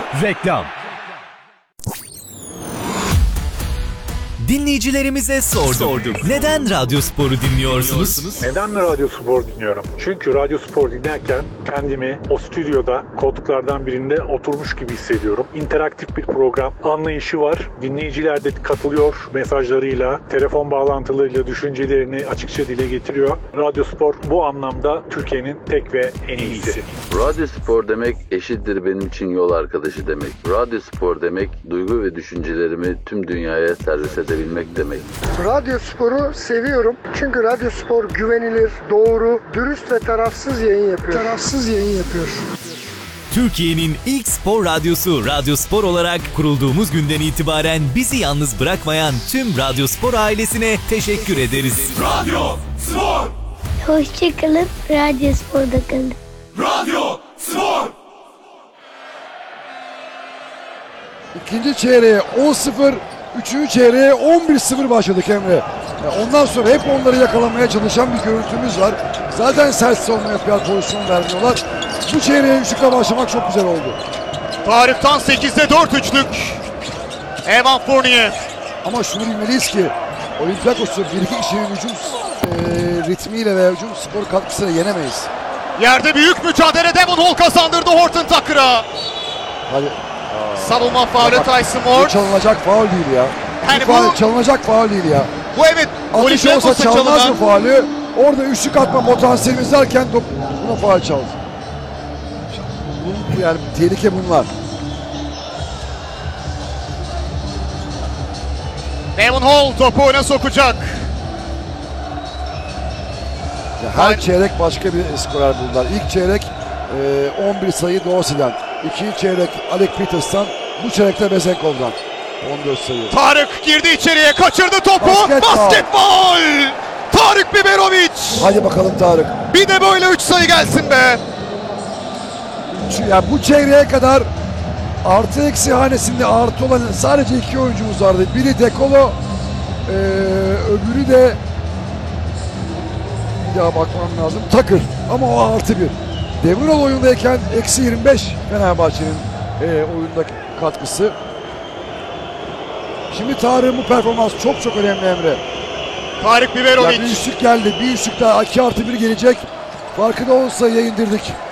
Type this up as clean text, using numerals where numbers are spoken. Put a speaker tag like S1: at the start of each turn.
S1: Reklam. Dinleyicilerimize sorduk. Neden Radyo Spor'u dinliyorsunuz?
S2: Neden mi Radyo Spor dinliyorum? Çünkü Radyo Spor dinlerken kendimi o stüdyoda koltuklardan birinde oturmuş gibi hissediyorum. İnteraktif bir program, anlayışı var. Dinleyiciler de katılıyor mesajlarıyla, telefon bağlantılarıyla düşüncelerini açıkça dile getiriyor. Radyo Spor bu anlamda Türkiye'nin tek ve en iyisi.
S3: Radyo Spor demek eşittir benim için yol arkadaşı demek. Radyo Spor demek duygu ve düşüncelerimi tüm dünyaya servis edebilmek demek.
S4: Radyo Spor'u seviyorum. Çünkü Radyo Spor güvenilir, doğru, dürüst ve tarafsız yayın yapıyor.
S1: Türkiye'nin ilk spor radyosu Radyo Spor olarak kurulduğumuz günden itibaren bizi yalnız bırakmayan tüm Radyo Spor ailesine teşekkür ederiz.
S5: Radyo Spor!
S6: Hoşçakalın, Radyo Spor'da kalın.
S5: Radyo Spor!
S7: İkinci çeyreğe 10-0, üçüncü çeyreğe 11-0 başladık Emre. Ondan sonra hep onları yakalamaya çalışan bir görüntümüz var. Zaten sert savunma yapıyor, pozisyon vermiyorlar. Bu çeyreğe üçlükle başlamak çok güzel oldu.
S8: Tarık'tan 8'de 4 üçlük. Evan Fournier.
S7: Ama şunu bilmeliyiz ki Olympiakos'u bir iki kişinin hücum ritmiyle ve hücum skor katkısıyla yenemeyiz.
S8: Yerde büyük mücadele, Devon Hall kazandırdı Horton Tucker'a.
S7: Hadi.
S8: Savunma faulü Tyson
S7: Bu
S8: Moore.
S7: çalınacak faul değil ya.
S8: Yani
S7: Bu çalınacak faul değil ya.
S8: Bu evet
S7: Atış olsa
S8: Olympiakos'a
S7: çalmaz
S8: çalınan.
S7: mı faulü? Orada üçlük atma potansiyelimiz derken buna faul çaldı. Yani tehlike bunlar.
S8: Devon Hall topu öne sokacak.
S7: Ya her çeyrek başka bir skorer buldular. İlk çeyrek 11 sayı Dorsey'den. İkinci çeyrek Alec Peters'tan. Bu çeyrekte Bezenkov'dan 14 sayı.
S8: Tarık girdi içeriye, kaçırdı topu.
S7: Basketbol.
S8: Basketbol! Tarık Biberovic.
S7: Hadi bakalım Tarık.
S8: Bir de böyle 3 sayı gelsin be.
S7: Ya bu çeyreğe kadar artı eksi hanesinde artı olan sadece iki oyuncumuz vardı. Biri Dekolo, öbürü de bir daha bakmam lazım. Tucker. Ama o artı bir. Demirol oyundayken eksi 25 Fenerbahçe'nin oyundaki katkısı. Şimdi Tarık'ın bu performans çok çok önemli Emre.
S8: Tarık Biberovic.
S7: Ya bir üçlük geldi. Bir üçlük daha 2+1 gelecek. Farkı da olsa yayındırdık.